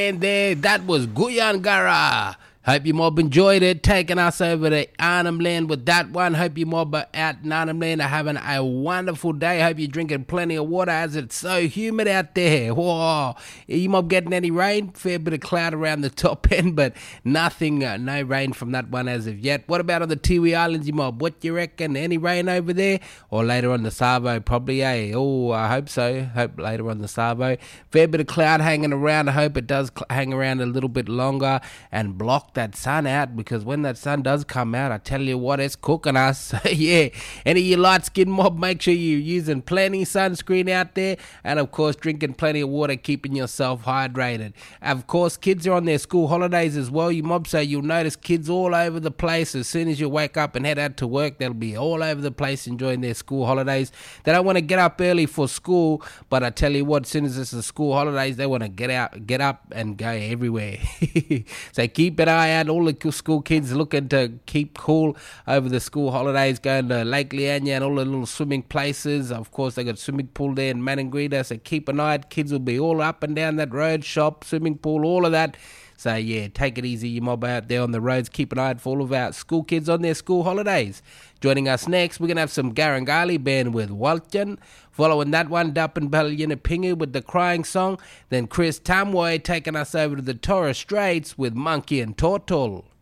And there, that was Guyangara. Hope you mob enjoyed it, taking us over to Arnhem Land with that one. Hope you mob are out in Arnhem Land are having a wonderful day. Hope you're drinking plenty of water as it's so humid out there. Whoa. You mob getting any rain? Fair bit of cloud around the top end, but nothing, no rain from that one as of yet. What about on the Tiwi Islands, you mob? What you reckon? Any rain over there? Or later on the Savo, probably, eh? Oh, I hope so. Hope later on the Savo. Fair bit of cloud hanging around. I hope it does hang around a little bit longer and block that sun out, because when that sun does come out, I tell you what, it's cooking us. Yeah, any of you light skin mob, make sure you're using plenty sunscreen out there, and of course drinking plenty of water, keeping yourself hydrated. Of course, kids are on their school holidays as well, you mob, so you'll notice kids all over the place. As soon as you wake up and head out to work, they'll be all over the place enjoying their school holidays. They don't want to get up early for school, but I tell you what, as soon as it's the school holidays, they want to get up and go everywhere. So keep an eye out. All the school kids looking to keep cool over the school holidays, going to Lake Lianya and all the little swimming places. Of course, they got a swimming pool there in Mananguida, so keep an eye out. Kids will be all up and down that road, shop, swimming pool, all of that. So yeah, take it easy, you mob out there on the roads. Keep an eye out for all of our school kids on their school holidays. Joining us next, we're going to have some Garangali band with Walchan. Following that one, Dapan Pingu with the Crying Song. Then Chris Tamway taking us over to the Torres Straits with Monkey and Tortle.